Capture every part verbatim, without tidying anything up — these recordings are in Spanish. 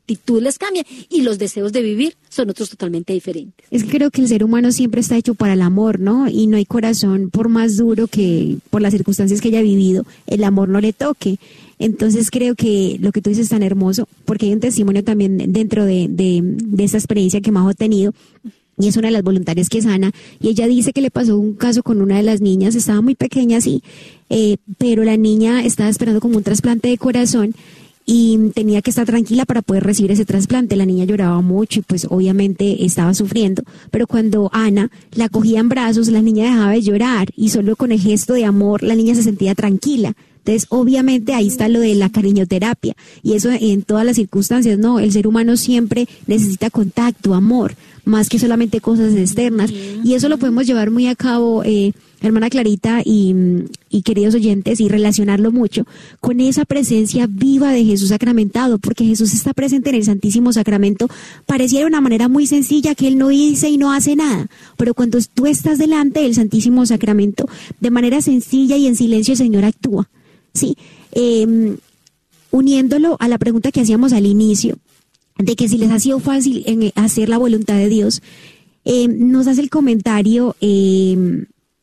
actitud les cambia y los deseos de vivir son otros totalmente diferentes. Es que creo que el ser humano siempre está hecho para el amor, ¿no? Y no hay corazón, por más duro que por las circunstancias que haya vivido, el amor no le toque. Entonces creo que lo que tú dices es tan hermoso, porque hay un testimonio también dentro de, de, de esa experiencia que Majo ha tenido, y es una de las voluntarias que sana, y ella dice que le pasó un caso con una de las niñas, estaba muy pequeña, sí, eh, pero la niña estaba esperando como un trasplante de corazón, y tenía que estar tranquila para poder recibir ese trasplante. La niña lloraba mucho y pues obviamente estaba sufriendo, pero cuando Ana la cogía en brazos, la niña dejaba de llorar y solo con el gesto de amor la niña se sentía tranquila. Entonces, obviamente, ahí está lo de la cariñoterapia, y eso en todas las circunstancias, ¿no? El ser humano siempre necesita contacto, amor, más que solamente cosas externas, y eso lo podemos llevar muy a cabo, eh, hermana Clarita y, y queridos oyentes, y relacionarlo mucho con esa presencia viva de Jesús sacramentado, porque Jesús está presente en el Santísimo Sacramento. Pareciera una manera muy sencilla que Él no dice y no hace nada, pero cuando tú estás delante del Santísimo Sacramento, de manera sencilla y en silencio el Señor actúa. Sí, eh, uniéndolo a la pregunta que hacíamos al inicio, de que si les ha sido fácil en hacer la voluntad de Dios, eh, nos hace el comentario eh,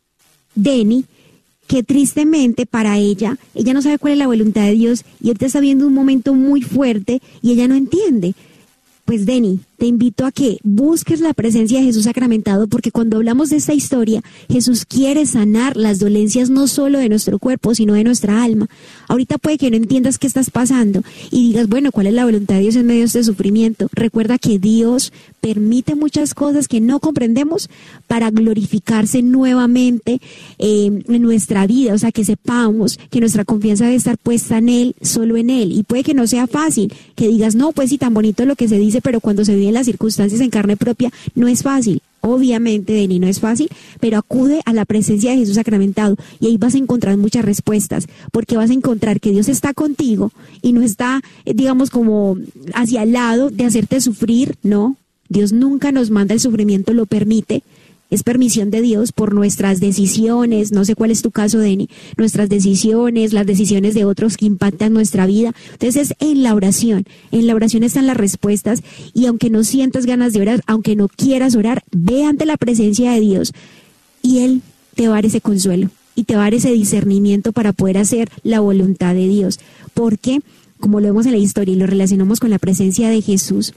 Deni, que tristemente para ella, ella no sabe cuál es la voluntad de Dios y ahorita está viendo un momento muy fuerte y ella no entiende. Pues Deni, te invito a que busques la presencia de Jesús sacramentado, porque cuando hablamos de esta historia, Jesús quiere sanar las dolencias no solo de nuestro cuerpo, sino de nuestra alma. Ahorita puede que no entiendas qué estás pasando y digas, bueno, ¿cuál es la voluntad de Dios en medio de este sufrimiento? Recuerda que Dios permite muchas cosas que no comprendemos para glorificarse nuevamente eh, en nuestra vida, o sea, que sepamos que nuestra confianza debe estar puesta en Él, solo en Él, y puede que no sea fácil, que digas, no, pues sí, tan bonito lo que se dice, pero cuando se vive en las circunstancias en carne propia, no es fácil. Obviamente, Deni, no es fácil, pero acude a la presencia de Jesús sacramentado y ahí vas a encontrar muchas respuestas, porque vas a encontrar que Dios está contigo y no está, digamos, como hacia el lado de hacerte sufrir, no. Dios nunca nos manda el sufrimiento, lo permite. Es permisión de Dios por nuestras decisiones, no sé cuál es tu caso, Deni, nuestras decisiones, las decisiones de otros que impactan nuestra vida. Entonces es en la oración, en la oración están las respuestas, y aunque no sientas ganas de orar, aunque no quieras orar, ve ante la presencia de Dios y Él te va a dar ese consuelo y te va a dar ese discernimiento para poder hacer la voluntad de Dios. Porque, como lo vemos en la historia y lo relacionamos con la presencia de Jesús,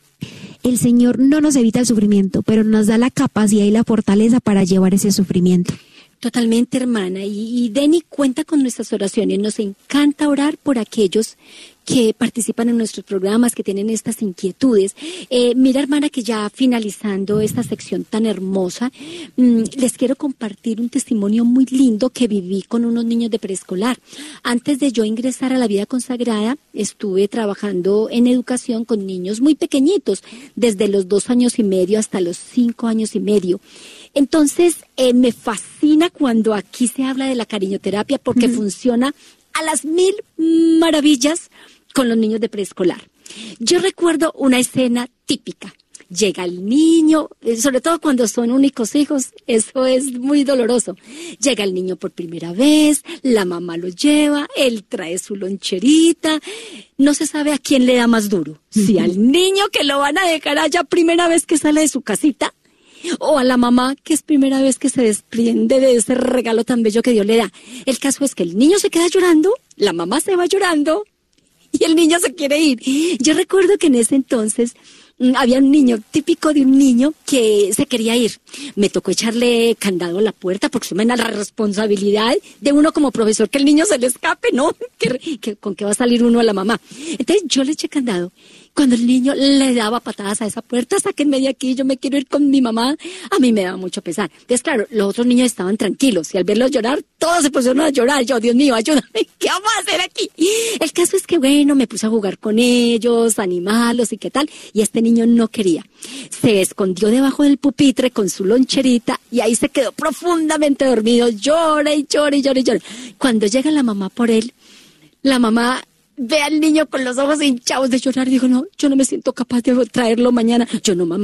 el Señor no nos evita el sufrimiento, pero nos da la capacidad y la fortaleza para llevar ese sufrimiento. Totalmente, hermana. Y, y Deni cuenta con nuestras oraciones. Nos encanta orar por aquellos que participan en nuestros programas, que tienen estas inquietudes. Eh, mira, hermana, que ya finalizando esta sección tan hermosa, mmm, les quiero compartir un testimonio muy lindo que viví con unos niños de preescolar. Antes de yo ingresar a la vida consagrada, estuve trabajando en educación con niños muy pequeñitos, desde los dos años y medio hasta los cinco años y medio. Entonces, eh, me fascina cuando aquí se habla de la cariñoterapia, porque uh-huh. funciona a las mil maravillas con los niños de preescolar. Yo recuerdo una escena típica. Llega el niño, sobre todo cuando son únicos hijos, eso es muy doloroso. Llega el niño por primera vez, la mamá lo lleva, él trae su loncherita. No se sabe a quién le da más duro. Uh-huh. Si al niño que lo van a dejar allá primera vez que sale de su casita, o a la mamá que es primera vez que se desprende de ese regalo tan bello que Dios le da. El caso es que el niño se queda llorando, la mamá se va llorando y el niño se quiere ir. Yo recuerdo que en ese entonces había un niño, típico de un niño que se quería ir. Me tocó echarle candado a la puerta porque se me da la responsabilidad de uno como profesor que el niño se le escape, ¿no? Que, que, ¿Con qué va a salir uno a la mamá? Entonces yo le eché candado. Cuando el niño le daba patadas a esa puerta, sáquenme de aquí, yo me quiero ir con mi mamá, a mí me daba mucho pesar. Entonces, claro, los otros niños estaban tranquilos y al verlos llorar, todos se pusieron a llorar. Yo, Dios mío, ayúdame, ¿qué vamos a hacer aquí? El caso es que, bueno, me puse a jugar con ellos, animarlos y qué tal, y este niño no quería. Se escondió debajo del pupitre con su loncherita y ahí se quedó profundamente dormido, llora y llora y llora y llora. Cuando llega la mamá por él, la mamá ve al niño con los ojos hinchados de llorar y dijo, no, yo no me siento capaz de traerlo mañana. Yo, no, mamá,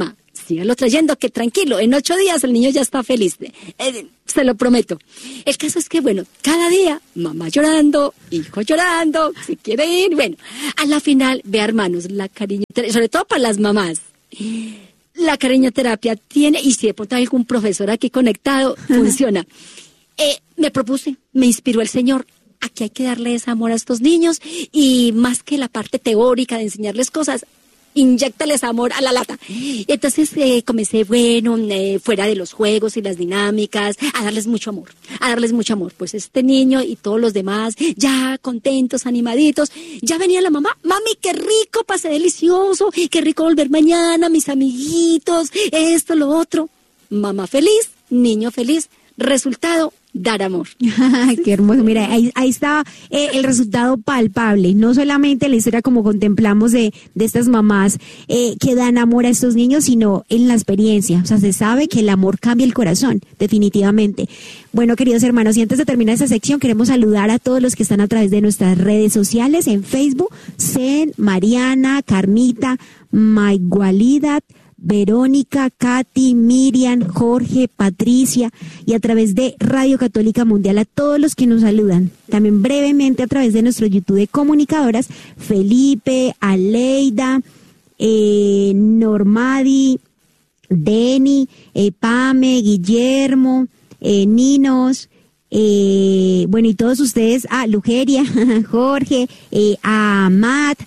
sígalo trayendo, que tranquilo, en ocho días el niño ya está feliz, eh, se lo prometo. El caso es que, bueno, cada día, mamá llorando, hijo llorando, si quiere ir, bueno, a la final, vea hermanos, la cariñoterapia, sobre todo para las mamás, la cariñoterapia tiene, y si de pronto hay algún profesor aquí conectado, funciona. Eh, me propuse, me inspiró el Señor, aquí hay que darles amor a estos niños, y más que la parte teórica de enseñarles cosas, inyéctales amor a la lata. Entonces eh, comencé, bueno, eh, fuera de los juegos y las dinámicas, a darles mucho amor, a darles mucho amor. Pues este niño y todos los demás, ya contentos, animaditos, ya venía la mamá, mami, qué rico, pasé delicioso, qué rico volver mañana, mis amiguitos, esto, lo otro. Mamá feliz, niño feliz, resultado, dar amor. Qué hermoso. Mira, ahí, ahí está eh, el resultado palpable. No solamente la historia como contemplamos de, de estas mamás eh, que dan amor a estos niños, sino en la experiencia. O sea, se sabe que el amor cambia el corazón, definitivamente. Bueno, queridos hermanos, y antes de terminar esta sección, queremos saludar a todos los que están a través de nuestras redes sociales, en Facebook, Zen, Mariana, Carmita, Maigualidad, Verónica, Katy, Miriam, Jorge, Patricia, y a través de Radio Católica Mundial a todos los que nos saludan. También brevemente a través de nuestro YouTube de comunicadoras, Felipe, Aleida, eh, Normadi, Deni, eh, Pame, Guillermo, eh, Ninos, eh, bueno, y todos ustedes, a ah, Lugeria, Jorge, eh, a Matt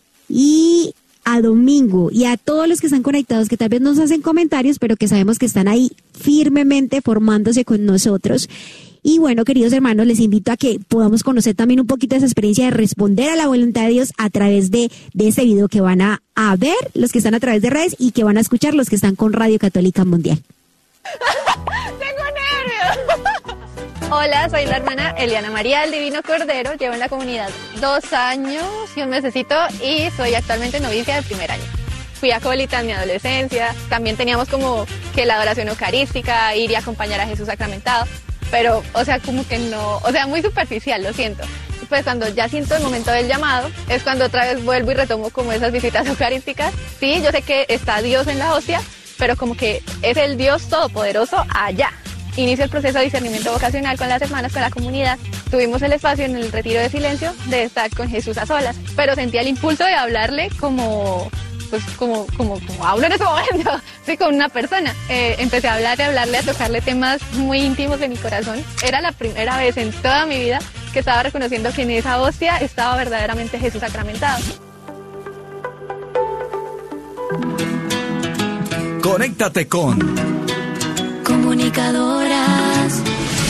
y a Domingo, y a todos los que están conectados, que tal vez nos hacen comentarios, pero que sabemos que están ahí firmemente formándose con nosotros. Y bueno, queridos hermanos, les invito a que podamos conocer también un poquito esa experiencia de responder a la voluntad de Dios a través de, de este video que van a, a ver los que están a través de redes y que van a escuchar los que están con Radio Católica Mundial. ¡Tengo nervios! Hola, soy la hermana Eliana María del Divino Cordero, llevo en la comunidad dos años y un mesecito y soy actualmente novicia del primer año. Fui acólita en mi adolescencia, también teníamos como que la adoración eucarística, ir y acompañar a Jesús sacramentado, pero, o sea, como que no, o sea, muy superficial, lo siento. Pues cuando ya siento el momento del llamado, es cuando otra vez vuelvo y retomo como esas visitas eucarísticas. Sí, yo sé que está Dios en la hostia, pero como que es el Dios todopoderoso allá. Inicio el proceso de discernimiento vocacional con las hermanas, con la comunidad. Tuvimos el espacio en el retiro de silencio de estar con Jesús a solas, pero sentía el impulso de hablarle como, pues como, como, como hablo en ese momento, sí, con una persona. Eh, empecé a hablarle, a hablarle, a tocarle temas muy íntimos de mi corazón. Era la primera vez en toda mi vida que estaba reconociendo que en esa hostia estaba verdaderamente Jesús sacramentado. Conéctate con Comunicadoras.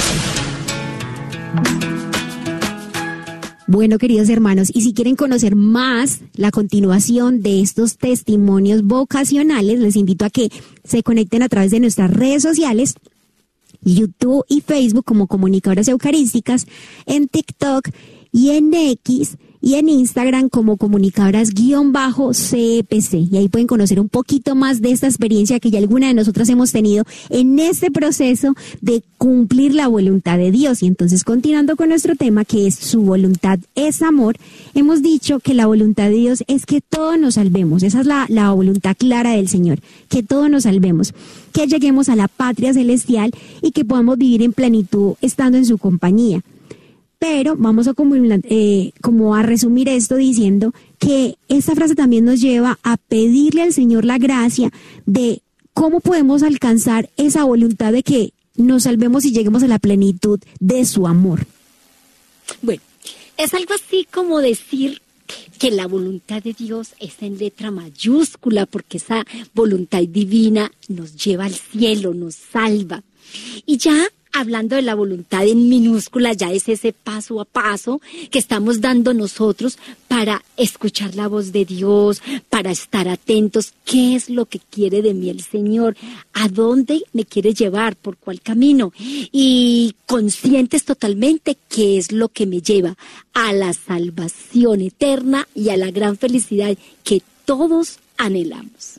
Bueno, queridos hermanos, y si quieren conocer más la continuación de estos testimonios vocacionales, les invito a que se conecten a través de nuestras redes sociales, YouTube y Facebook como Comunicadoras Eucarísticas, en TikTok y en X y en Instagram como comunicadoras-C P C. Y ahí pueden conocer un poquito más de esta experiencia que ya alguna de nosotras hemos tenido en este proceso de cumplir la voluntad de Dios. Y entonces, continuando con nuestro tema, que es su voluntad es amor, hemos dicho que la voluntad de Dios es que todos nos salvemos. Esa es la, la voluntad clara del Señor, que todos nos salvemos, que lleguemos a la patria celestial y que podamos vivir en plenitud estando en su compañía. Pero vamos a como, eh, como a resumir esto diciendo que esta frase también nos lleva a pedirle al Señor la gracia de cómo podemos alcanzar esa voluntad de que nos salvemos y lleguemos a la plenitud de su amor. Bueno, es algo así como decir que la voluntad de Dios está en letra mayúscula, porque esa voluntad divina nos lleva al cielo, nos salva. Y ya hablando de la voluntad en minúscula, ya es ese paso a paso que estamos dando nosotros para escuchar la voz de Dios, para estar atentos, qué es lo que quiere de mí el Señor, a dónde me quiere llevar, por cuál camino, y conscientes totalmente qué es lo que me lleva a la salvación eterna y a la gran felicidad que todos anhelamos.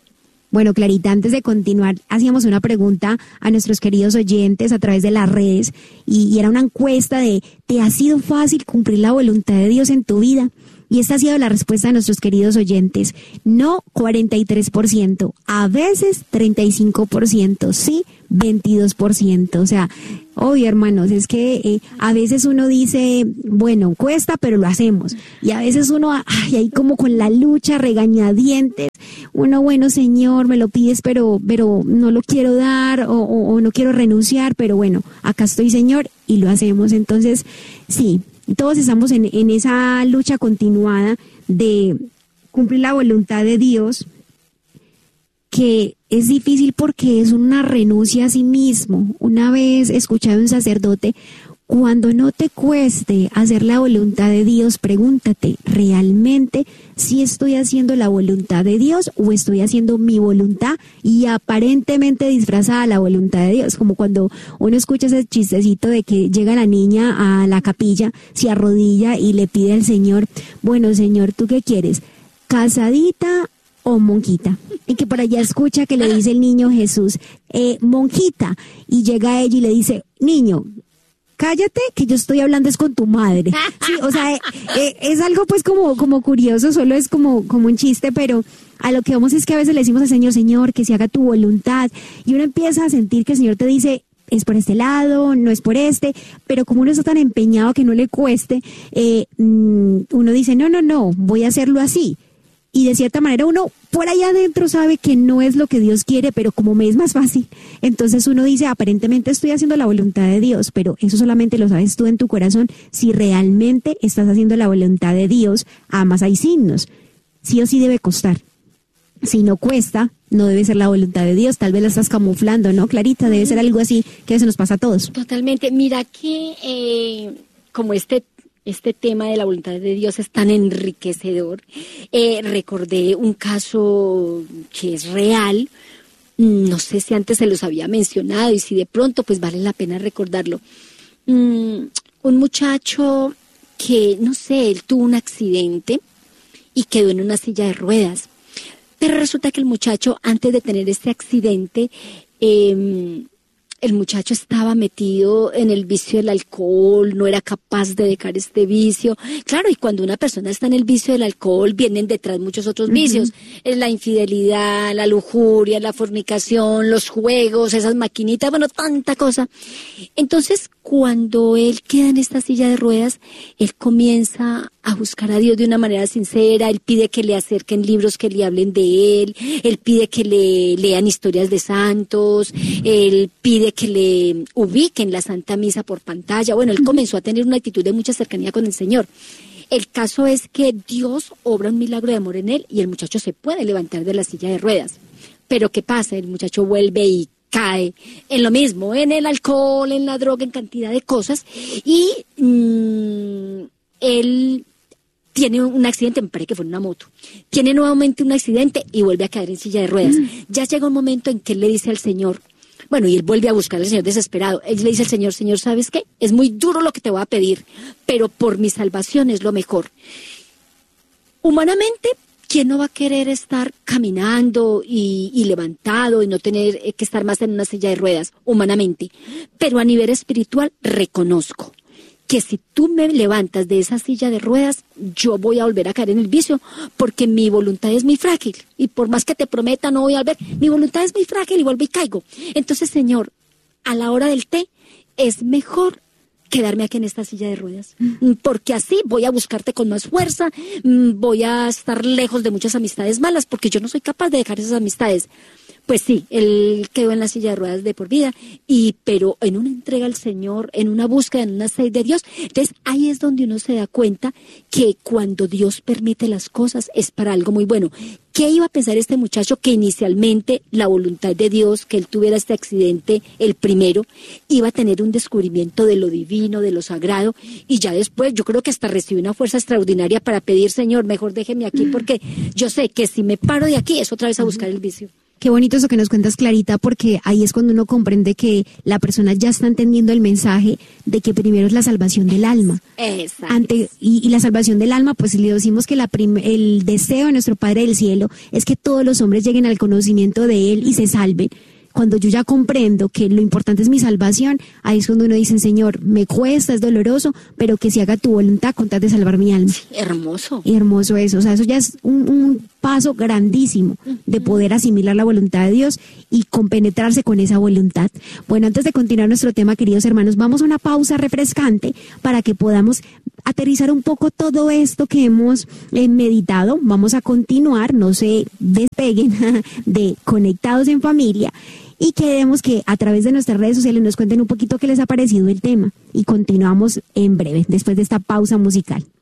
Bueno, Clarita, antes de continuar, hacíamos una pregunta a nuestros queridos oyentes a través de las redes y, y era una encuesta de ¿te ha sido fácil cumplir la voluntad de Dios en tu vida? Y esta ha sido la respuesta de nuestros queridos oyentes. No, cuarenta y tres por ciento. A veces, treinta y cinco por ciento. Sí, veintidós por ciento. O sea, obvio, hermanos, es que eh, a veces uno dice, bueno, cuesta, pero lo hacemos. Y a veces uno, ay, ahí como con la lucha, regañadientes. Uno, bueno, Señor, me lo pides, pero, pero no lo quiero dar o, o, o no quiero renunciar. Pero bueno, acá estoy, Señor, y lo hacemos. Entonces, sí. Todos estamos en, en esa lucha continuada de cumplir la voluntad de Dios, que es difícil porque es una renuncia a sí mismo. Una vez escuché a un sacerdote, cuando no te cueste hacer la voluntad de Dios, pregúntate, ¿realmente si estoy haciendo la voluntad de Dios o estoy haciendo mi voluntad y aparentemente disfrazada la voluntad de Dios? Como cuando uno escucha ese chistecito de que llega la niña a la capilla, se arrodilla y le pide al Señor, bueno, Señor, ¿tú qué quieres? ¿Casadita o monjita? Y que por allá escucha que le dice el niño Jesús, eh, monjita, y llega ella y le dice, niño, cállate, que yo estoy hablando es con tu madre. Sí, o sea, eh, eh, es algo pues como, como curioso, solo es como, como un chiste, pero a lo que vamos es que a veces le decimos al Señor, Señor, que se haga tu voluntad, y uno empieza a sentir que el Señor te dice, es por este lado, no es por este, pero como uno está tan empeñado que no le cueste, eh, uno dice, no, no, no, voy a hacerlo así. Y de cierta manera uno por ahí adentro sabe que no es lo que Dios quiere, pero como me es más fácil, entonces uno dice, aparentemente estoy haciendo la voluntad de Dios, pero eso solamente lo sabes tú en tu corazón. Si realmente estás haciendo la voluntad de Dios, además hay signos, sí o sí debe costar. Si no cuesta, no debe ser la voluntad de Dios, tal vez la estás camuflando, ¿no, Clarita? Debe ser algo así que eso nos pasa a todos. Totalmente, mira que eh, como este Este tema de la voluntad de Dios es tan enriquecedor. Eh, recordé un caso que es real, no sé si antes se los había mencionado y si de pronto pues vale la pena recordarlo. Mm, un muchacho que, no sé, él tuvo un accidente y quedó en una silla de ruedas. Pero resulta que el muchacho, antes de tener este accidente, eh, el muchacho estaba metido en el vicio del alcohol, no era capaz de dejar este vicio. Claro, y cuando una persona está en el vicio del alcohol, vienen detrás muchos otros vicios. Uh-huh. La infidelidad, la lujuria, la fornicación, los juegos, esas maquinitas, bueno, tanta cosa. Entonces, cuando él queda en esta silla de ruedas, él comienza a buscar a Dios de una manera sincera. Él pide que le acerquen libros que le hablen de él, él pide que le lean historias de santos, él pide que le ubiquen la Santa Misa por pantalla. Bueno, él comenzó a tener una actitud de mucha cercanía con el Señor. El caso es que Dios obra un milagro de amor en él y el muchacho se puede levantar de la silla de ruedas. Pero ¿qué pasa? El muchacho vuelve y cae en lo mismo, en el alcohol, en la droga, en cantidad de cosas, y mmm, él tiene un accidente, me parece que fue en una moto, tiene nuevamente un accidente y vuelve a caer en silla de ruedas. Mm. Ya llega un momento en que él le dice al Señor, bueno, y él vuelve a buscar al Señor desesperado, él le dice al Señor, Señor, ¿sabes qué? Es muy duro lo que te voy a pedir, pero por mi salvación es lo mejor. Humanamente, ¿quién no va a querer estar caminando y, y levantado y no tener que estar más en una silla de ruedas, humanamente? Pero a nivel espiritual reconozco que si tú me levantas de esa silla de ruedas, yo voy a volver a caer en el vicio, porque mi voluntad es muy frágil. Y por más que te prometa, no voy a volver. Mi voluntad es muy frágil y vuelvo y caigo. Entonces, Señor, a la hora del té, es mejor quedarme aquí en esta silla de ruedas, porque así voy a buscarte con más fuerza, voy a estar lejos de muchas amistades malas, porque yo no soy capaz de dejar esas amistades. Pues sí, él quedó en la silla de ruedas de por vida, y pero en una entrega al Señor, en una búsqueda, en una sed de Dios. Entonces ahí es donde uno se da cuenta que cuando Dios permite las cosas es para algo muy bueno. ¿Qué iba a pensar este muchacho que inicialmente la voluntad de Dios, que él tuviera este accidente, el primero, iba a tener un descubrimiento de lo divino, de lo sagrado, y ya después yo creo que hasta recibió una fuerza extraordinaria para pedir, Señor, mejor déjeme aquí, porque yo sé que si me paro de aquí es otra vez a buscar el vicio. Qué bonito eso que nos cuentas, Clarita, porque ahí es cuando uno comprende que la persona ya está entendiendo el mensaje de que primero es la salvación del alma. Exacto. Ante, y, y la salvación del alma, pues le decimos que la prim, el deseo de nuestro Padre del Cielo es que todos los hombres lleguen al conocimiento de Él y se salven. Cuando yo ya comprendo que lo importante es mi salvación, ahí es cuando uno dice, Señor, me cuesta, es doloroso, pero que se haga tu voluntad con tal de salvar mi alma. Sí, hermoso. Y hermoso eso, o sea, eso ya es un, un paso grandísimo de poder asimilar la voluntad de Dios y compenetrarse con esa voluntad. Bueno, antes de continuar nuestro tema, queridos hermanos, vamos a una pausa refrescante para que podamos aterrizar un poco todo esto que hemos eh, meditado. Vamos a continuar, no se despeguen de Conectados en Familia y queremos que a través de nuestras redes sociales nos cuenten un poquito qué les ha parecido el tema y continuamos en breve, después de esta pausa musical.